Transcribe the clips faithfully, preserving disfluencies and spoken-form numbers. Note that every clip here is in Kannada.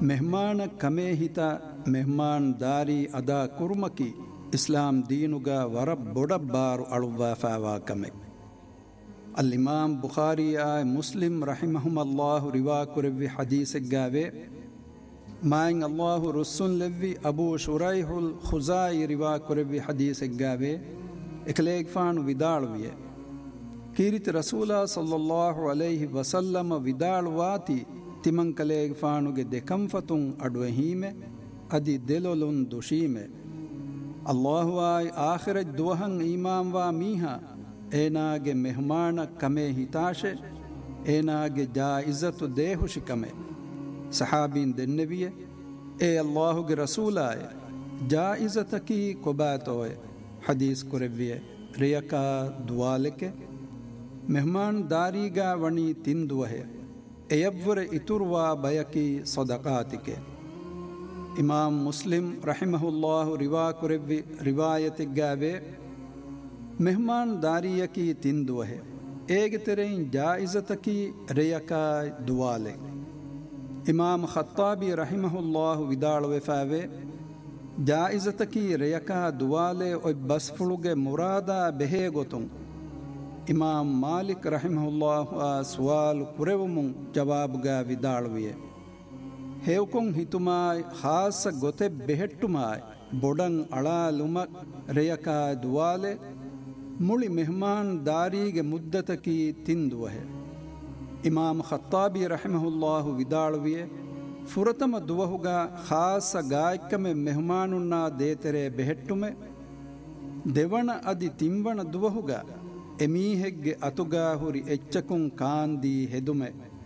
ಮೆಹಮಾನ ಕಮೇ ಹಿತ ಮೆಹಮಾನ್ ದಾರಿ ಅದಾ ಕುರ್ಮಕಿ ಇಸ್ಲಾಂ ದೀನುಗ ವರ ಬೊಡಬ್ಬಾರು ಅಳುವಾಫಾವಾ ಕಮೆ. ಅಲ್ಲಿಮಾಮ್ ಬುಖಾರಿಯ ಮುಸ್ಲಿಂ ರಹಿಮಹುಮಲ್ಲಾಹು ರಿವಾ ಕುರವಿ ಹದೀಸೆಗ್ಗಾವೆ ಮಾಯಿಂಗ್ ಅಲ್ಲಾಹು ರುಸ್ಸುನ್ ಲೆವ್ವಿ ಅಬೂ ಶುರೈಹುಲ್ ಖುಜಾಯಿ ರಿವಾ ಕುರವಿ ಹದೀಸೆಗ್ಗಾವೆ ಎಕಲೇಗ್ಫಾನು ವಿದಾಳುವಿಯೆ ಕೀರಿತಿ ರಸೂಲ ಸಲ್ಲಲ್ಲಾಹು ಅಲೈಹಿ ವಸಲ್ಲಮ ವಿದಾಳುವಾತಿ ತಿಮಂಕಲೇಗ್ಫಾನುಗೆ ದೆಕಂಫತುಂ ಅಡ್ವಹೀಮೆ ಅದಿ ದೆಲೊಲುನ್ ದುಶೀಮೆ ಅಲ್ಲಾಹು ಆಯ್ ಆಖಿರಜ್ ದುವಹಂ ಈಮಾಂವಾ ಮೀಹಾ ಏನಾಗೆ ಮೆಹಮಾನ ಕಮೆ ಹಿತಾಶೆ ಏನಾಗೆ ಜಾ ಇಜ್ಜತು ದೇಹುಶಿ ಕಮೆ. ಸಹಾಬೀನ್ ದೆನ್ನೆವಿಯೆ ಏ ಅಲ್ಲಾಹುಗೆ ರಸೂಲಾಯ ಜಾ ಇಜ್ಜತಕಿ ಕೊಬಾತೋಯೆ ಹದೀಸ್ ಕುರೆವ್ವಿಯೆ ರಿಯಕಾ ದುವಾಲೆಕೆ ಮೆಹಮಾನ್ ದಾರಿಗಾ ವಣಿ ತಿಂದುವಹೆ ಎಯವ್ವರೆ ಇತುರ್ವಾ ಬಯಕಿ ಸದಕಾತಿಕೆ. ಇಮಾಮ್ ಮುಸ್ಲಿಂ ರಹಿಮಹುಲ್ಲಾಹು ರಿವಾ ಕುರೆವ್ವಿ ರಿವಾಯತಿಗ್ಗಾವೆ ಮೆಹಮಾನ್ ದಾರಿಯಕಿ ತಿಂದುವಹೆ ಏಗೆ ತೆರೆಯಿನ್ ಜಾಯಿಜತಕಿ ರೆಯಕಾ ದುವಾಲೆ. ಇಮಾಮ್ ಖತ್ತಾಬಿ ರಹಿಮಹುಲ್ಲಾಹು ವಿದಾಳುವೆಫಾವೆ ಜಾಯಿಜತಕಿ ರೆಯಕಾ ದುವಾಲೆ ಒಯ್ ಬಸ್ಫುಳುಗೆ ಮುರಾದ ಬೆಹೇ ಗೊತುಂ. ಇಮಾಮ್ ಮಾಲಿಕ್ ರಹಿಮಹುಲ್ಲಾಹು ಆ ಸುವಾಲು ಕುರೆವುಮುಂ ಜವಾಬುಗಾ ವಿದಾಳುವಿಯೆ ಹೇವ್ಕೊಂ ಹಿತುಮಾಯ್ ಹಾಸ ಗೊತೆ ಬೆಹೆಟ್ಟುಮಾಯ್ ಬೊಡಂ ಅಳಾಲುಮಕ್ ರೆಯಕಾ ದುವಾಲೆ ಮುಳಿ ಮೆಹಮಾನ್ ದಾರಿಗೆ ಮುದ್ದತಕಿ ತಿಂದುವಹೆ. ಇಮಾಮ್ ಖತ್ತಾಬಿ ರಹಿಮಹುಲ್ಲಾಹು ವಿದಾಳುವಿಯೆ ಫುರತಮ ದುವಹುಗ ಖಾಸ ಗಾಯಕಮೆ ಮೆಹಮಾನುನ್ನ ದೇತೆರೆ ಬೆಹೆಟ್ಟುಮೆ ದೆವಣ ಅದಿ ತಿಂವಣ ದುವಹುಗ ಎಮೀಹೆಗ್ಗೆ ಅತುಗಾ ಹುರಿ ಎಚ್ಚಕುಂ ಕಾಂದಿ ಹೆದುಮೆ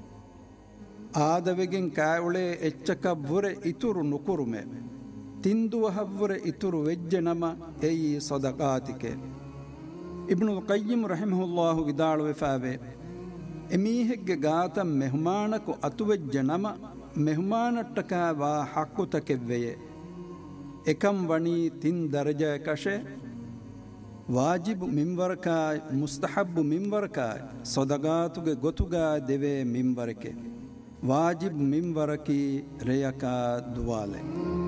ಆದವೆಗೆನ್ ಕಾಯುಳೆ ಎಚ್ಚಕವ್ವುರೆ ಇತುರು ನುಕುರುಮೆ ತಿಂದುವಹವ್ವುರೆ ಇತುರು ವೆಜ್ಜೆ ನಮ ಎಯಿ ಸದಕಾತಿಕೆ. ಇಬ್ನುಲ್ ಕಯ್ಯಿಮ್ ರಹಿಮಹುಲ್ಲಾಹು ವಿದಾಳುವೆಫಾವೆ ಎಮೀಹೆಗ್ಗೆ ಗಾತ ಮೆಹಮಾನಕು ಅತುವೆಜ್ಜೆ ನಮ ಮೆಹಮಾನಟ್ಟಕ ವಾ ಹಕ್ಕುತಕೆವ್ವೆಯೆ ಎಕಂ ವಣಿ ತಿನ್ ದರ್ಜೆ ಕಶೆ ವಾಜಿಬ್ ಮಿಂವರ್ಕಾಯ್ ಮುಸ್ತಹಬ್ಬು ಮಿಂವರ್ಕಾಯ್ ಸೊದಗಾತುಗೆ ಗೊತುಗಾ ದೆವೆ ಮಿಂವರಕೆ ವಾಜಿಬ್ ಮಿಂವರಕಿ ರೆಯಕಾ ದುವಾಲೆ.